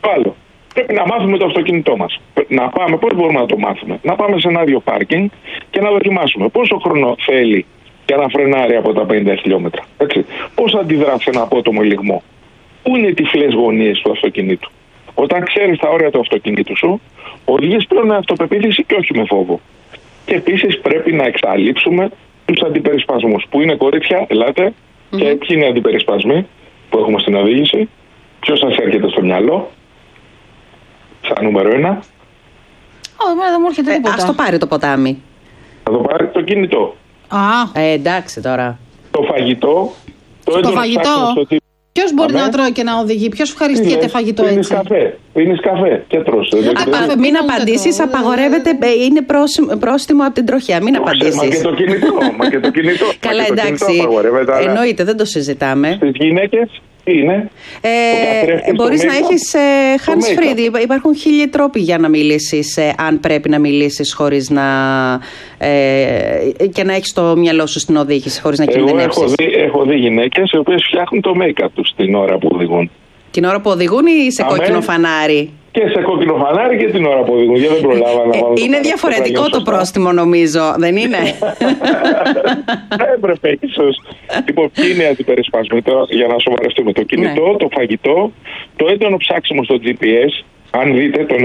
Το άλλο. Πρέπει να μάθουμε το αυτοκίνητό μας. Να πάμε, πώς μπορούμε να το μάθουμε? Να πάμε σε ένα άδειο πάρκινγκ και να δοκιμάσουμε πόσο χρόνο θέλει για να φρενάρει από τα 50 χιλιόμετρα. Πώς αντιδρά σε ένα απότομο λιγμό? Πού είναι οι τυφλές γωνίες του αυτοκινήτου? Όταν ξέρεις τα όρια του αυτοκινήτου σου, οδηγείς πλέον με αυτοπεποίθηση και όχι με φόβο. Και επίσης πρέπει να εξαλείψουμε τους αντιπερισπασμούς. Που είναι, κορίτσια, ελάτε, και ποιοι είναι οι αντιπερισπασμοί που έχουμε στην οδήγηση? Ποιος σας έρχεται στο μυαλό σαν νούμερο 1? Δεν μου έρχεται τίποτα. Ας το πάρει το ποτάμι. Θα το πάρει το κινητό. Εντάξει τώρα. Το φαγητό. Το φαγητό. Ποιος μπορεί να τρώει και να οδηγεί? Ποιος ευχαριστιέται φαγητό έτσι? Πίνεις καφέ και τρως. Μην απαντήσεις, απαγορεύεται, είναι πρόστιμο από την τροχιά. Μην απαντήσεις. Μα και το κινητό. Καλά, εντάξει. Εννοείται, δεν το συζητάμε. Στις γυναίκες είναι. Μπορείς να έχεις hands free. Υπάρχουν 1000 τρόποι για να μιλήσεις, αν πρέπει να μιλήσεις χωρίς να. Και να έχεις το μυαλό σου στην οδήγηση, χωρίς να κινδυνεύσεις. Έχω δει γυναίκες οι οποίες φτιάχνουν το make-up τους την ώρα που οδηγούν. Την ώρα που οδηγούν ή σε κόκκινο φανάρι? Και σε κόκκινο φανάρι και την ώρα που οδηγούν. Γιατί δεν προλάβα να βάλω. Είναι διαφορετικό το πρόστιμο, νομίζω, δεν είναι? Έπρεπε ίσως. Λοιπόν, ποιοι είναι οι αντιπερισπασμοί τώρα, για να σοβαρευτούμε? Το κινητό, το φαγητό, το έντονο ψάξιμο στο GPS. Αν δείτε, το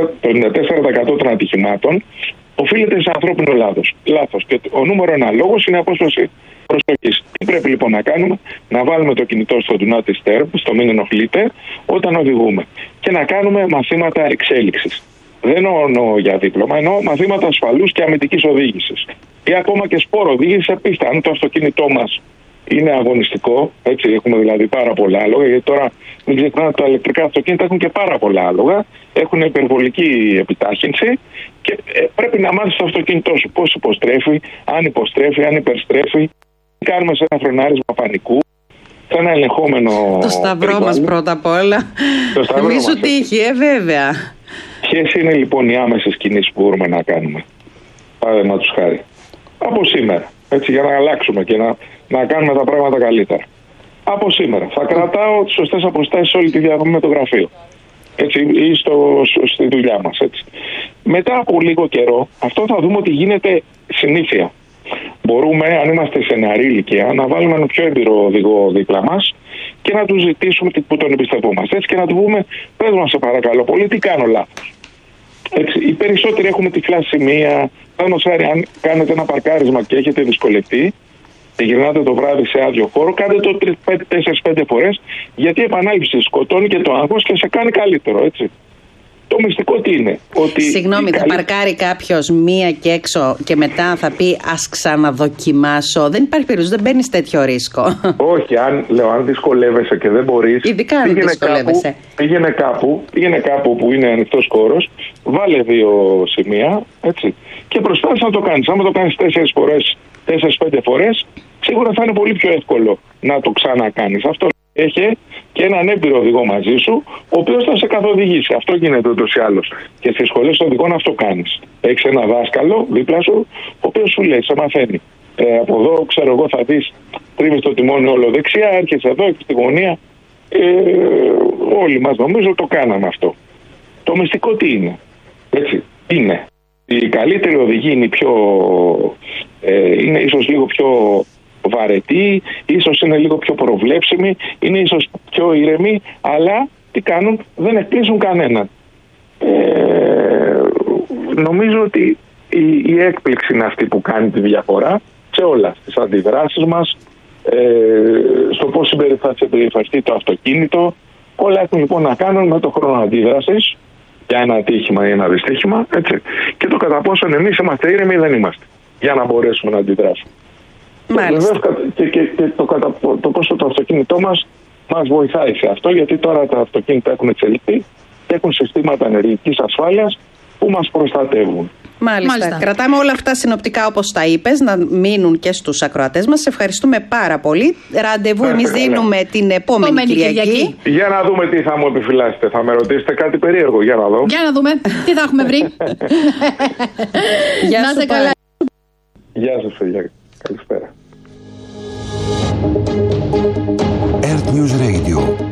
94% των ατυχημάτων οφείλεται σε ανθρώπινο λάθος. Και ο νούμερο 1 λόγος είναι απόσπαση προσοχής. Τι πρέπει λοιπόν να κάνουμε? Να βάλουμε το κινητό στο Do Not Disturb, στο μην ενοχλείτε, όταν οδηγούμε. Και να κάνουμε μαθήματα εξέλιξης. Δεν εννοώ για δίπλωμα, εννοώ μαθήματα ασφαλούς και αμυντικής οδήγησης. Ή ακόμα και σπόρο οδήγησης επίστα. Αν το αυτοκίνητό μας είναι αγωνιστικό, έτσι, έχουμε δηλαδή πάρα πολλά άλογα, γιατί τώρα μην ξεχνάτε ότι τα ηλεκτρικά αυτοκίνητα έχουν και πάρα πολλά άλογα, έχουν υπερβολική επιτάχυνση και πρέπει να μάθεις το αυτοκίνητό σου πώς υποστρέφει, αν υπερστρέφει, τι κάνουμε σε ένα φρενάρισμα πανικού, σε ένα ελεγχόμενο. Το σταυρό μας πρώτα απ' όλα. Μη σου τύχει, βέβαια. Ποιες είναι λοιπόν οι άμεσες κινήσεις που μπορούμε να κάνουμε? Παραδείγματος χάρη, από σήμερα, έτσι, για να αλλάξουμε και να κάνουμε τα πράγματα καλύτερα. Από σήμερα θα κρατάω τις σωστές αποστάσεις όλη τη διαδρομή με το γραφείο, έτσι, ή στη δουλειά μας, έτσι. Μετά από λίγο καιρό αυτό θα δούμε ότι γίνεται συνήθεια. Μπορούμε, αν είμαστε σε νεαρή ηλικία, να βάλουμε ένα πιο έμπειρο οδηγό δίπλα μας και να του ζητήσουμε που τον εμπιστευόμαστε, έτσι, και να του πούμε: πες μας σε παρακαλώ πολύ, τι κάνω λάθος? Έτσι, οι περισσότεροι έχουμε τυφλά σημεία. Παραδείγματος χάρη, αν κάνετε ένα παρκάρισμα και έχετε δυσκολευτεί και γυρνάτε το βράδυ σε άδειο χώρο, κάντε το 4-5 φορές, γιατί η επανάληψη σκοτώνει και το άγχος και σε κάνει καλύτερο, έτσι. Το μυστικό τι είναι? Συγγνώμη, θα παρκάρει κάποιος μία και έξω και μετά θα πει ας ξαναδοκιμάσω? Δεν υπάρχει περίπτωση, δεν παίρνεις τέτοιο ρίσκο. Όχι, αν δυσκολεύεσαι και δεν μπορείς. Ειδικά αν δυσκολεύεσαι. Πήγαινε κάπου που είναι ανοιχτός χώρος, βάλε 2 σημεία, έτσι, και προσπάθησε να το κάνεις. Αν το κάνεις 4-5 φορές, σίγουρα θα είναι πολύ πιο εύκολο να το ξανακάνεις. Αυτό έχει και έναν έμπειρο οδηγό μαζί σου, ο οποίος θα σε καθοδηγήσει. Αυτό γίνεται ούτως ή άλλως. Και στις σχολές των οδηγών αυτό κάνεις. Έχεις ένα δάσκαλο δίπλα σου, ο οποίος σου λέει, σε μαθαίνει. Από εδώ, ξέρω εγώ, θα δεις, τρίβεις το τιμόνι όλο δεξιά, έρχεσαι εδώ, έχεις τη γωνία. Όλοι μας νομίζω το κάναμε αυτό. Το μυστικό τι είναι? Έτσι, είναι. Η καλύτερη οδηγή είναι ίσως λίγο πιο βαρετή, ίσως είναι λίγο πιο προβλέψιμη, είναι ίσως πιο ήρεμη, αλλά τι κάνουν? Δεν εκπλήσουν κανέναν. Νομίζω ότι η έκπληξη είναι αυτή που κάνει τη διαφορά σε όλα, στις αντιδράσεις μας, στο πώς θα συμπεριφερθεί το αυτοκίνητο. Όλα έχουν λοιπόν να κάνουν με το χρόνο αντίδρασης για ένα ατύχημα ή ένα δυστύχημα, έτσι, και το κατά πόσο εμείς είμαστε ήρεμοι ή δεν είμαστε, για να μπορέσουμε να αντιδράσουμε. Και το πόσο το αυτοκίνητό μας βοηθάει σε αυτό, γιατί τώρα τα αυτοκίνητα έχουν εξελιχθεί και έχουν συστήματα ενεργειακής ασφάλειας που μας προστατεύουν. Μάλιστα. Κρατάμε όλα αυτά συνοπτικά όπως τα είπες, να μείνουν και στους ακροατές μας. Σε ευχαριστούμε πάρα πολύ. Ραντεβού εμείς δίνουμε την επόμενη Κυριακή. Για να δούμε τι θα μου επιφυλάσσετε. Θα με ρωτήσετε κάτι περίεργο, για να δω. Για να δούμε τι θα έχουμε βρει. Γεια σου, καλά. Γεια σας, παιδιά. Καλησπέρα. Earth News Radio.